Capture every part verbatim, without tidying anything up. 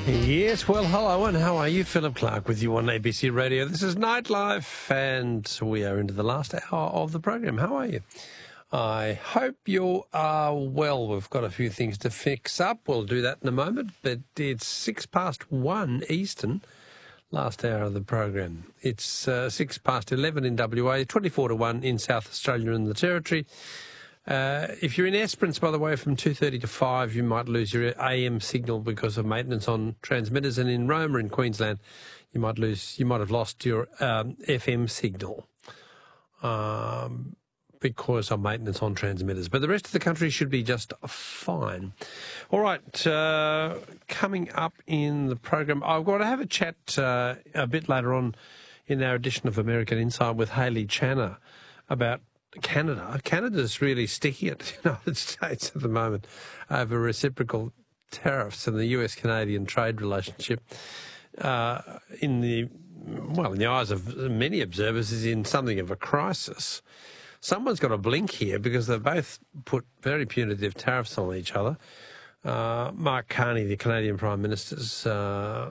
Yes, well, hello, and how are you? Philip Clark with you on A B C Radio. This is Nightlife, and we are into the last hour of the program. How are you? I hope you are well. We've got a few things to fix up. We'll do that in a moment, but it's six past one Eastern, last hour of the program. It's uh, six past eleven in W A, twenty-four to one in South Australia and the Territory. Uh, if you're in Esperance, by the way, from two thirty to five, you might lose your A M signal because of maintenance on transmitters, and in Roma in Queensland, you might lose, you might have lost your um, F M signal um, because of maintenance on transmitters. But the rest of the country should be just fine. All right, uh, coming up in the program, I've got to have a chat uh, a bit later on in our edition of American Insight with Hayley Channer about Canada. Canada's really sticky at the United States at the moment over reciprocal tariffs and the U S Canadian trade relationship. Uh, in the well, in the eyes of many observers, is in something of a crisis. Someone's got to blink here because they've both put very punitive tariffs on each other. Uh, Mark Carney, the Canadian Prime Minister's uh,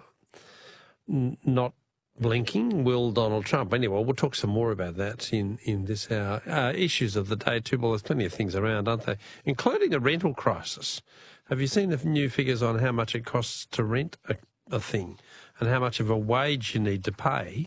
n- not blinking. Will Donald Trump? Anyway, we'll talk some more about that in, in this hour. Uh, issues of the day too. Well, there's plenty of things around, aren't there? Including the rental crisis. Have you seen the new figures on how much it costs to rent a, a thing and how much of a wage you need to pay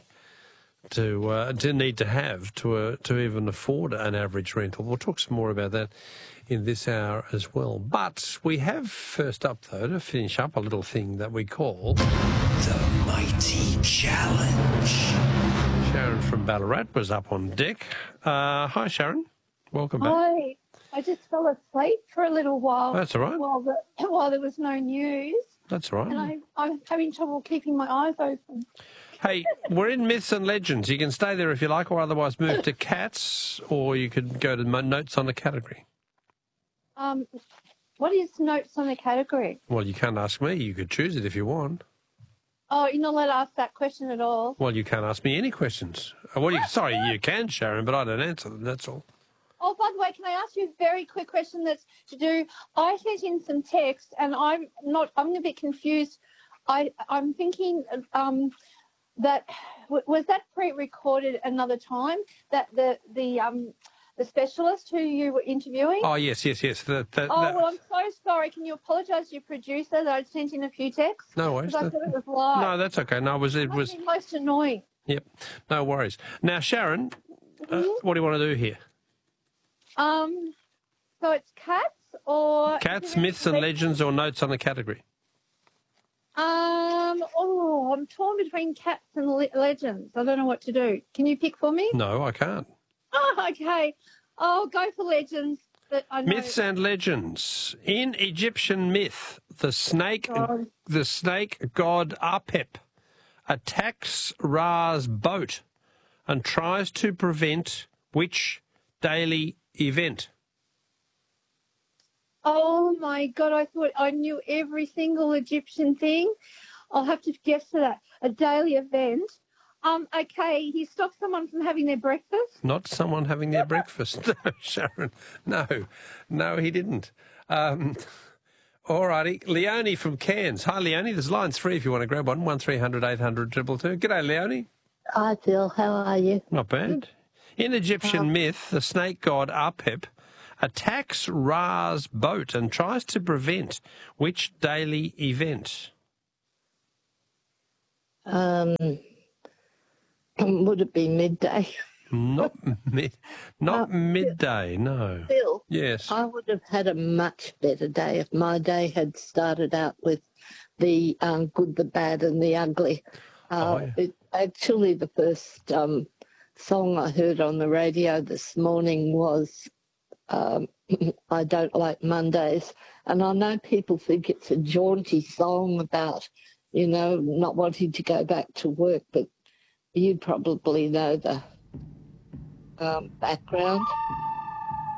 to uh, to need to have to uh, to even afford an average rental? We'll talk some more about that in this hour as well. But we have first up, though, to finish up, a little thing that we call The Mighty Challenge. Sharon from Ballarat was up on deck. Uh, hi, Sharon. Welcome back. Hi. I just fell asleep for a little while. That's all right. While, the, while there was no news. That's all right. And I, I'm having trouble keeping my eyes open. Hey, we're in Myths and Legends. You can stay there if you like, or otherwise move to Cats, or you could go to Notes on the Category. Um, what is Notes on the Category? Well, you can't ask me. You could choose it if you want. Oh, you're not allowed to ask that question at all? Well, you can't ask me any questions. Well, you, sorry, you can, Sharon, but I don't answer them, that's all. Oh, by the way, can I ask you a very quick question that's to do? I sent in some text, and I'm not. I'm a bit confused. I I'm thinking um, that was that pre-recorded another time that the the um the specialist who you were interviewing. Oh yes, yes, yes. The, the, oh the, well, I'm so sorry. Can you apologise to your producer that I'd sent in a few texts? No worries. Because I thought it was live. No, that's okay. No, it was. It It was. must be most annoying. Yep. No worries. Now, Sharon, Mm-hmm. uh, what do you want to do here? Um, so it's cats or Cats, Myths and Legends, or Notes on the Category? Um, oh, I'm torn between cats and le- legends. I don't know what to do. Can you pick for me? No, I can't. Oh, okay. I'll go for legends. But I know. Myths and Legends. In Egyptian myth, the snake, God. the snake god Apep attacks Ra's boat and tries to prevent which daily event? Oh my God! I thought I knew every single Egyptian thing. I'll have to guess to that. A daily event. Um. Okay. He stopped someone from having their breakfast. Not someone having their breakfast. No, Sharon. No, no, he didn't. Um, all righty. Leonie from Cairns. Hi, Leonie. There's lines free if you want to grab one. One three hundred eight hundred two two two. G'day, Leonie. Hi, Phil. How are you? Not bad. In Egyptian Um, myth, the snake god Apep attacks Ra's boat and tries to prevent which daily event? Um, would it be midday? Not mid, not Uh, midday. No. Phil, Yes. I would have had a much better day if my day had started out with the um, good, the bad, and the ugly. Uh, Oh, yeah. it, actually, the first um, song I heard on the radio this morning was um, I Don't Like Mondays. And I know people think it's a jaunty song about, you know, not wanting to go back to work, but you probably know the um, background.